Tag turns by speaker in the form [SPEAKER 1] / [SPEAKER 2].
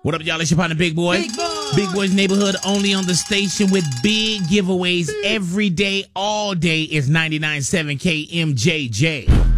[SPEAKER 1] What up, y'all? It's your partner, Big Boy. Big Boy's Neighborhood, only on the station with big giveaways every day, all day. Is 99.7 KMJJ.